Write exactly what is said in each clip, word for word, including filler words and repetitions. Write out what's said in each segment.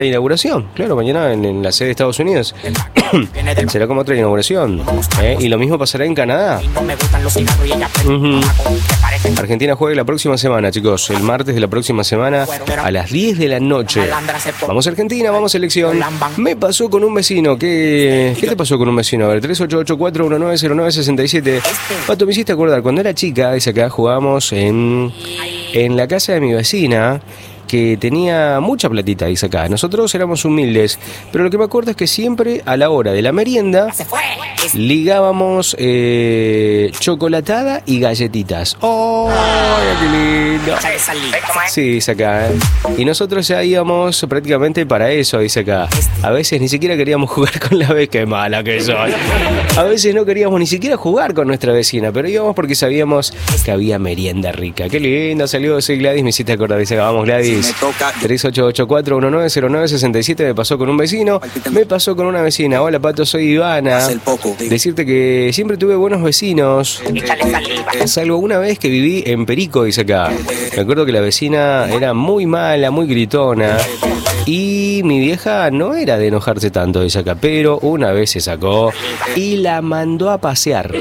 inauguración, claro, mañana en, en la sede de Estados Unidos. Será como otra inauguración. ¿eh? Y lo mismo pasará en Canadá. Uh-huh. Argentina juega la próxima semana, chicos. El martes de la próxima semana a las diez de la noche. Vamos a Argentina, vamos a selección. Me pasó con un vecino. ¿Qué, ¿qué te pasó con un vecino? A ver, tres ocho ocho cuatro uno nueve cero nueve seis siete. Pato, me hiciste acordar. Cuando era chica, dice acá, jugábamos en, en la casa de mi vecina, que tenía mucha platita, dice acá. Nosotros éramos humildes, pero lo que me acuerdo es que siempre a la hora de la merienda ligábamos eh, chocolatada y galletitas. ¡Oh, qué lindo! Sí, dice acá. ¿eh? Y nosotros ya íbamos prácticamente para eso, dice acá. A veces ni siquiera queríamos jugar con la vez, qué mala que soy. A veces no queríamos ni siquiera jugar con nuestra vecina, pero íbamos porque sabíamos que había merienda rica. Qué lindo, salió, soy Gladys, me hiciste acordar, dice acá, vamos Gladys. tres ocho ocho cuatro uno nueve cero nueve seis siete. Me pasó con un vecino, me pasó con una vecina. Hola Pato, soy Ivana. Decirte que siempre tuve buenos vecinos, salvo una vez que viví en Perico, dice acá. Me acuerdo que la vecina era muy mala, muy gritona, y mi vieja no era de enojarse tanto, dice acá, pero una vez se sacó y la mandó a pasear.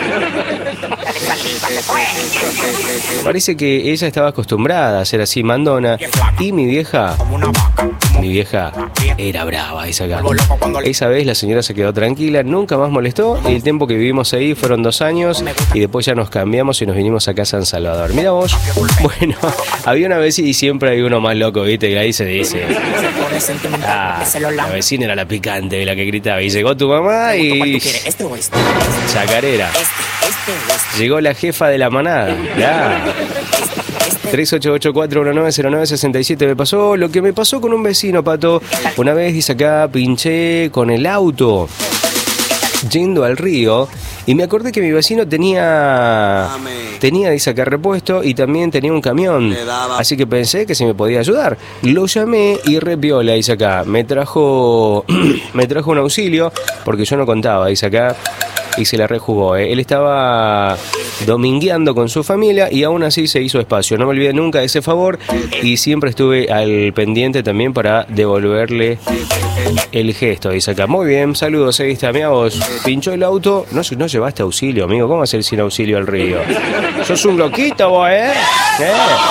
Parece que ella estaba acostumbrada a ser así mandona, y mi vieja, mi vieja era brava, dice acá. Esa vez la señora se quedó tranquila, nunca más molestó, y el tiempo que vivimos ahí fueron dos años, y después ya nos cambiamos y nos vinimos acá a San Salvador. Mira vos, bueno, había una vecina y siempre hay uno más loco, viste, que ahí se dice. Ah, la vecina era la picante, la que gritaba, y llegó tu mamá y... chacarera. Llegó la jefa de la manada. Ya. tres ocho ocho cuatro uno nueve cero nueve seis siete. Me pasó lo que me pasó con un vecino, Pato. Una vez, dice acá, pinché con el auto yendo al río, y me acordé que mi vecino tenía tenía, dice acá, repuesto, y también tenía un camión, así que pensé que se me podía ayudar. Lo llamé y re piola, dice acá, me trajo me trajo un auxilio, porque yo no contaba, dice acá, y se la rejugó. ¿eh? Él estaba domingueando con su familia y aún así se hizo espacio. No me olvidé nunca de ese favor, y siempre estuve al pendiente también para devolverle el gesto, dice acá. Muy bien, saludos, ahí está, mira vos, pinchó el auto, no, no llevaste auxilio, amigo, ¿cómo hacer sin auxilio al río? Sos un loquito vos, ¿eh? ¿Eh?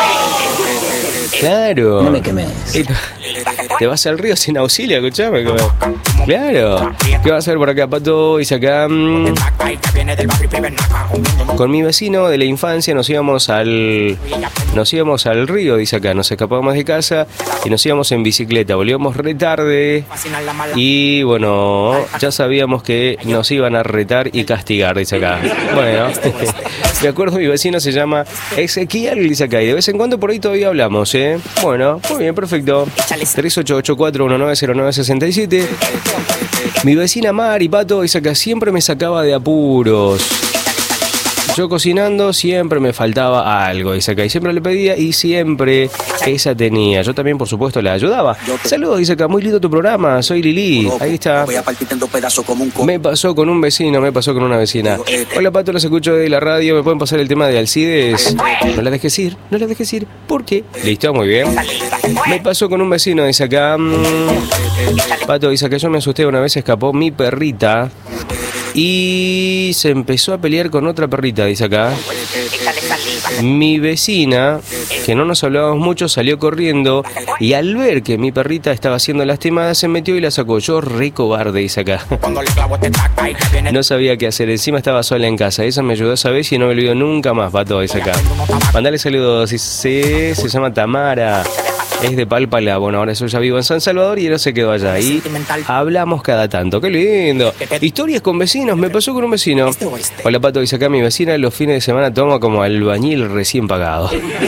Claro. No me quemes. Te vas al río sin auxilio, escuchame. Claro. ¿Qué va a hacer por acá, Pato? Dice acá. Mmm, con mi vecino de la infancia nos íbamos al. Nos íbamos al río, dice acá. Nos escapábamos de casa y nos íbamos en bicicleta. Volvíamos re tarde. Y bueno, ya sabíamos que nos iban a retar y castigar, dice acá. Bueno, me acuerdo, mi vecino se llama Ezequiel, dice acá. Y de vez en cuando por ahí todavía hablamos, ¿eh? Bueno, muy bien, perfecto. tres ocho ocho cuatro uno nueve cero nueve seis siete. Mi vecina Mari, Pato, dice acá, siempre me sacaba de apuros. Yo cocinando siempre me faltaba algo, dice acá, y siempre le pedía y siempre esa tenía. Yo también, por supuesto, la ayudaba. Saludos, dice acá, muy lindo tu programa, soy Lili. Ahí está. Me pasó con un vecino, me pasó con una vecina. Hola, Pato, los escucho de la radio, ¿me pueden pasar el tema de Alcides? No la dejes ir, no la dejes ir. ¿Por qué? Listo, muy bien. Me pasó con un vecino, dice acá. Mmm, Pato, dice que yo me asusté, una vez escapó mi perrita y se empezó a pelear con otra perrita, dice acá. Mi vecina, que no nos hablábamos mucho, salió corriendo y al ver que mi perrita estaba siendo lastimada, se metió y la sacó. Yo re cobarde, dice acá. No sabía qué hacer, encima estaba sola en casa. Esa me ayudó esa vez y no me olvidó nunca más, Pato, dice acá. Mandale saludos, dice, se llama Tamara. Es de Palpala, bueno, ahora eso ya vivo en San Salvador y ahora se quedó allá. Y hablamos cada tanto, qué lindo. Historias con vecinos, me pasó con un vecino. Hola, Pato, dice acá, mi vecina los fines de semana toma como albañil recién pagado.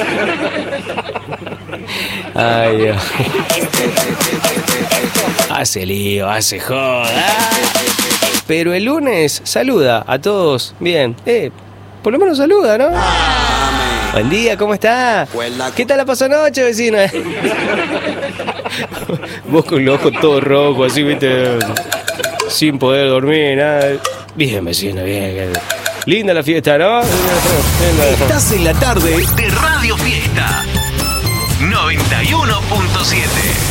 Ay, Dios. Hace lío, hace joda. Pero el lunes saluda a todos. Bien, eh, por lo menos saluda, ¿no? Buen día, ¿cómo está? ¿Qué tal la pasó anoche, vecina? Vos con los ojos todos rojos, así, viste, sin poder dormir, nada. Bien, vecina, bien. Linda la fiesta, ¿no? Estás en la tarde de Radio Fiesta noventa y uno punto siete.